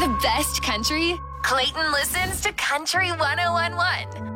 the best country? Clayton listens to Country 101.1.